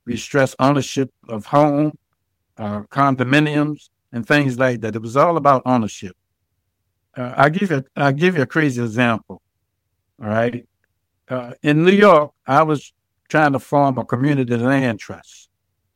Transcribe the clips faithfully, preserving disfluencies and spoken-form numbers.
We stressed ownership of home, uh, condominiums, and things like that. It was all about ownership. Uh, I'll give you, I'll give you a crazy example. All right. Uh, in New York, I was trying to form a community land trust.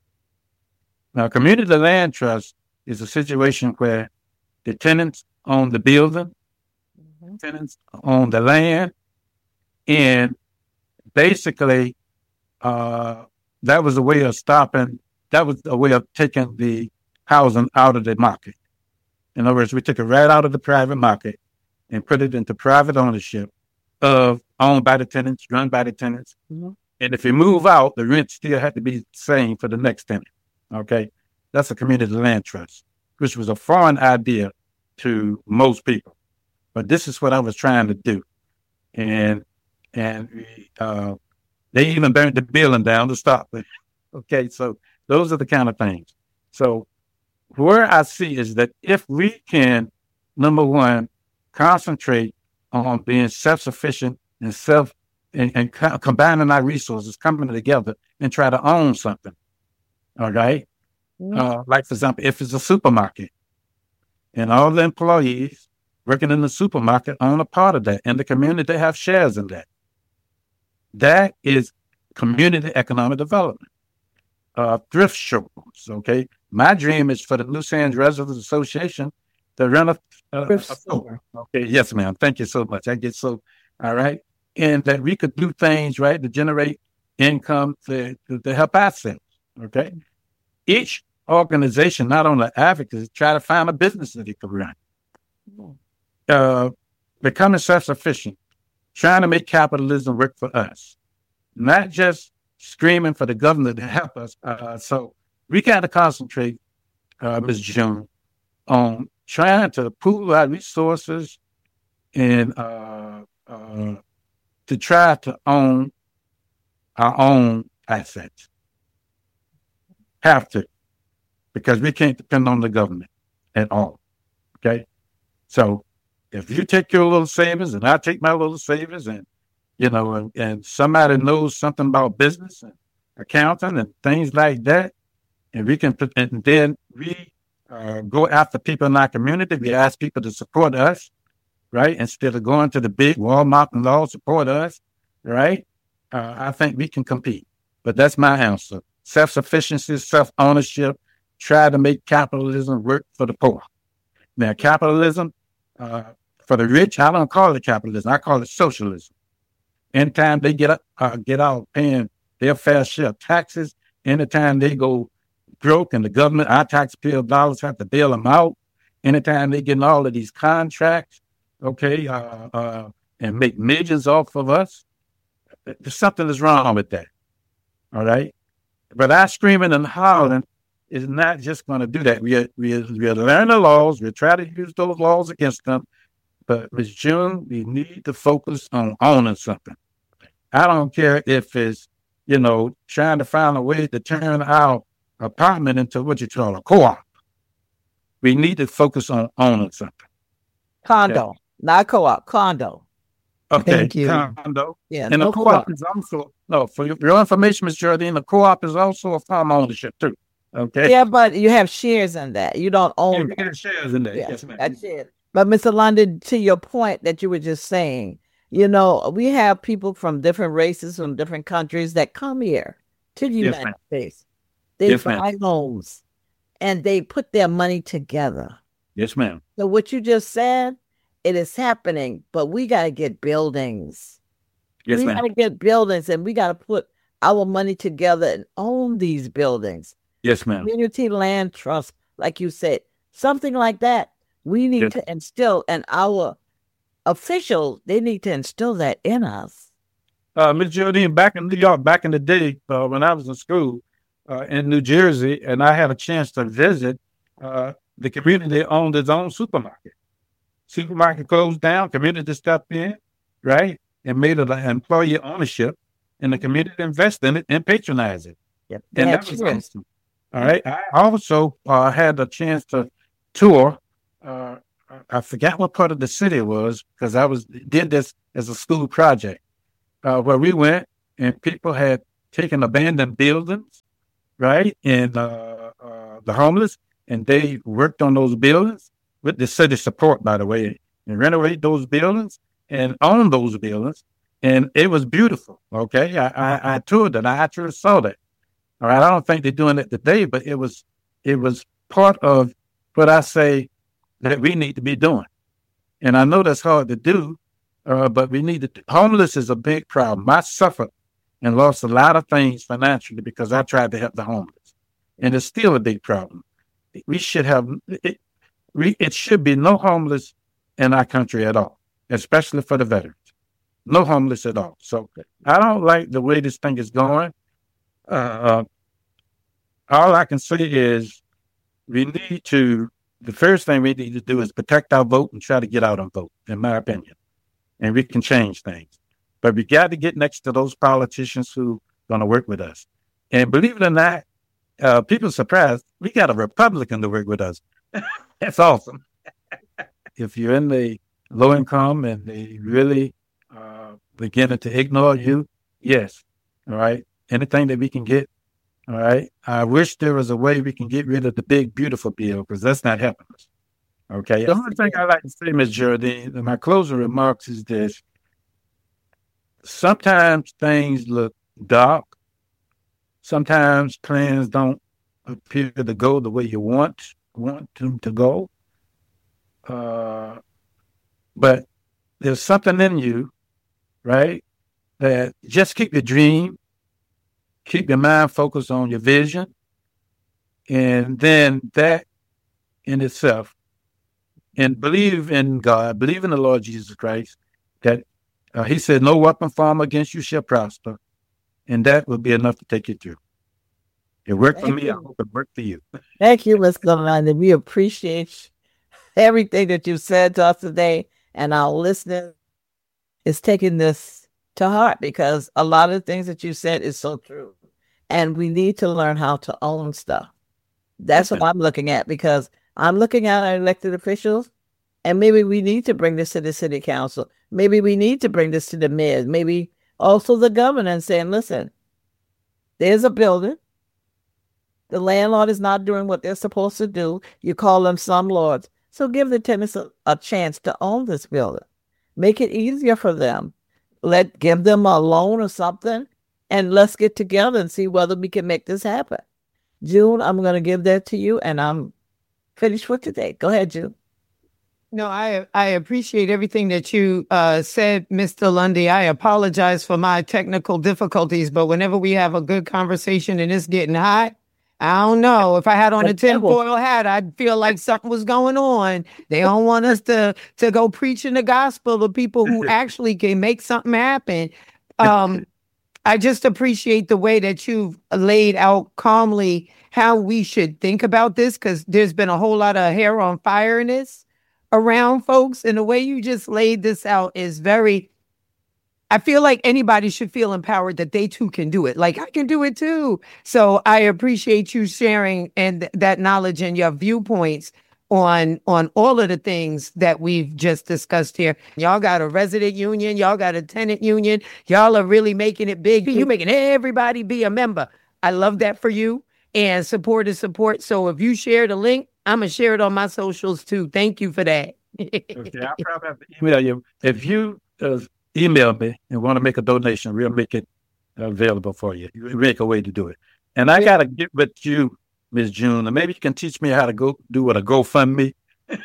Now, community land trust is a situation where the tenants own the building, mm-hmm. tenants own the land, and basically, uh, that was a way of stopping, that was a way of taking the housing out of the market. In other words, we took it right out of the private market and put it into private ownership of owned by the tenants, run by the tenants. Mm-hmm. And if you move out, the rent still had to be the same for the next tenant. Okay. That's a community land trust, which was a foreign idea to most people. But this is what I was trying to do. And, and, uh, they even burned the building down to stop it. Okay. So those are the kind of things. So where I see is that if we can, number one, concentrate on being self-sufficient and self and, and co- combining our resources, coming together and try to own something. All right. Mm-hmm. Uh, like, for example, if it's a supermarket and all the employees working in the supermarket own a part of that and the community have shares in that. That is community economic development. Uh, thrift stores. Okay. My dream is for the Loose Ends Residents Association to run a, a, a store. Okay. Yes, ma'am. Thank you so much. I get so, all right. And that we could do things, right, to generate income to, to, to help ourselves. Okay. Each organization, not only advocates, try to find a business that they could run. Uh, becoming self-sufficient, trying to make capitalism work for us, not just screaming for the government to help us. Uh, so we got to concentrate, uh, Miz June, on trying to pool our resources and uh, uh, to try to own our own assets. Have to, because we can't depend on the government at all. Okay, so if you take your little savings and I take my little savings, and you know, and, and somebody knows something about business and accounting and things like that, and we can, and then we uh, go after people in our community. We ask people to support us, right? Instead of going to the big Walmart and all support us, right? Uh, I think we can compete. But that's my answer. Self-sufficiency, self-ownership, try to make capitalism work for the poor. Now, capitalism, uh, for the rich, I don't call it capitalism. I call it socialism. Anytime they get up, uh, get out paying their fair share of taxes, anytime they go broke and the government, our taxpayer dollars have to bail them out, anytime they get all of these contracts, okay, uh, uh, and make millions off of us, there's something is wrong with that. All right. But our screaming and hollering is not just going to do that. We are, we are, we are learn the laws. We try to use those laws against them. But Miz June, we need to focus on owning something. I don't care if it's, you know, trying to find a way to turn our apartment into what you call a co-op. We need to focus on owning something. Condo, okay. Not co-op, condo. Okay, Thank you. Condo. Yeah, and no the co-op, co-op is also, no, for your, your information, Miz Geraldine, the co-op is also a farm ownership too. Okay. Yeah, but you have shares in that. You don't own yeah, you have shares in that. Yeah, yes, ma'am. That's it. But Mister London, to your point that you were just saying, you know, we have people from different races, from different countries that come here to the yes, United ma'am. States. They yes, buy ma'am. homes and they put their money together. Yes, ma'am. So what you just said, it is happening, but we got to get buildings. Yes, we ma'am. got to get buildings and we got to put our money together and own these buildings. Yes, ma'am. Community land trust, like you said, something like that. We need yes. to instill, and our officials, they need to instill that in us. Uh, Miz Geraldine, back in New York, back in the day, uh, when I was in school uh, in New Jersey, and I had a chance to visit, uh, the community owned its own supermarket. Supermarket closed down, community stepped in, right, and made it an employee ownership, and the community invested in it and patronized it. Yep. And that was awesome. All right. I also uh, had a chance to tour. Uh, I forgot what part of the city it was because I was did this as a school project uh, where we went and people had taken abandoned buildings right, and uh, uh, the homeless, and they worked on those buildings with the city support, by the way, and renovate those buildings and own those buildings. And it was beautiful. Okay. I, I, I toured it. I actually saw that. All right. I don't think they're doing it today, but it was, it was part of what I say that we need to be doing. And I know that's hard to do, uh, but we need to, homeless is a big problem. I suffered and lost a lot of things financially because I tried to help the homeless. And it's still a big problem. We should have, it, we, it should be no homeless in our country at all, especially for the veterans. No homeless at all. So I don't like the way this thing is going. Uh, all I can say is we need to, the first thing we need to do is protect our vote and try to get out and vote, in my opinion. And we can change things. But we got to get next to those politicians who are going to work with us. And believe it or not, uh, people are surprised, we got a Republican to work with us. That's awesome. If you're in the low income and they really uh, beginning to ignore you, yes, all right, anything that we can get, all right. I wish there was a way we can get rid of the big, beautiful bill because that's not helping us. Okay. The only thing I like to say, Miz Geraldine, in my closing remarks is this. Sometimes things look dark. Sometimes plans don't appear to go the way you want want them to go. Uh, but there's something in you, right? That just keep your dream, keep your mind focused on your vision, and then that in itself, and believe in God, believe in the Lord Jesus Christ, that uh, he said, no weapon formed against you shall prosper, and that will be enough to take you through. It worked Thank for me. You. I hope it worked for you. Thank you, Mister Lundy. We appreciate everything that you said to us today, and our listeners is taking this to heart because a lot of the things that you said is so true. And we need to learn how to own stuff. That's what I'm looking at because I'm looking at our elected officials, and maybe we need to bring this to the city council. Maybe we need to bring this to the mayor. Maybe also the governor and saying, listen, there's a building. The landlord is not doing what they're supposed to do. You call them slumlords. So give the tenants a, a chance to own this building. Make it easier for them. Let give them a loan or something, and let's get together and see whether we can make this happen. June, I'm going to give that to you, and I'm finished for today. Go ahead, June. No, I I appreciate everything that you uh, said, Mister Lundy. I apologize for my technical difficulties, but whenever we have a good conversation and it's getting hot, I don't know. If I had on a tinfoil hat, I'd feel like something was going on. They don't want us to to go preaching the gospel to people who actually can make something happen. Um, I just appreciate the way that you've laid out calmly how we should think about this, because there's been a whole lot of hair on fire in this around folks. And the way you just laid this out is very, I feel like anybody should feel empowered that they too can do it. Like I can do it too. So I appreciate you sharing and th- that knowledge and your viewpoints on, on all of the things that we've just discussed here. Y'all got a resident union. Y'all got a tenant union. Y'all are really making it big. You're making everybody be a member. I love that for you. And support is support. So if you share the link, I'm going to share it on my socials too. Thank you for that. Okay, I'll probably have to email you. If you uh, email me and want to make a donation, we'll make it available for you. We'll make a way to do it. And I got to get with you, Miz June, and maybe you can teach me how to go do what a GoFundMe.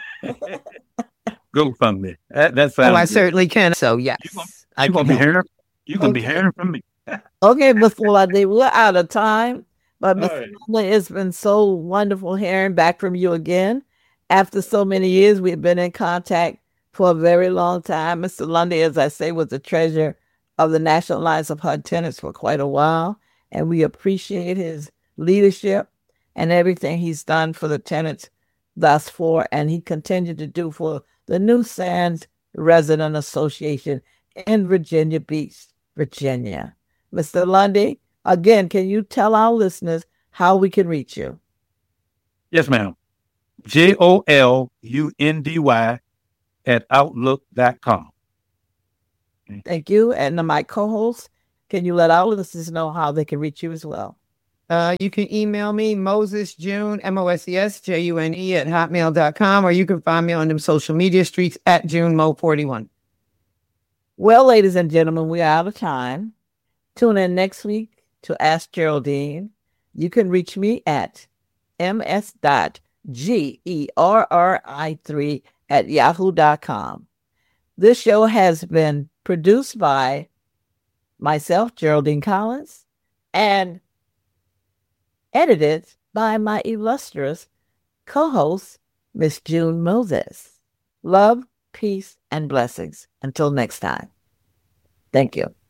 GoFundMe. That, that's oh, I good. Certainly can. So, yes. You're going you to be hearing, you're gonna okay. be hearing from me. Okay, Mister Lundy, we're out of time. But Mister Right. Lundy, it's been so wonderful hearing back from you again. After so many years, we've been in contact for a very long time. Mister Lundy, as I say, was the treasurer of the National Alliance of H U D Tenants for quite a while, and we appreciate his leadership and everything he's done for the tenants thus far, and he continued to do for the New Sands Resident Association in Virginia Beach, Virginia. Mister Lundy, again, can you tell our listeners how we can reach you? Yes, ma'am. J O L U N D Y at outlook dot com. Thank you. And my co-host, can you let our listeners know how they can reach you as well? Uh, you can email me, Moses June, M O S E S J U N E at hotmail dot com, or you can find me on them social media streets at June Mo forty-one. Well, ladies and gentlemen, we are out of time. Tune in next week to Ask Geraldine. You can reach me at ms dot gerri three at yahoo dot com. This show has been produced by myself, Geraldine Collins, and edited by my illustrious co-host, Miss June Moses. Love, peace, and blessings. Until next time. Thank you.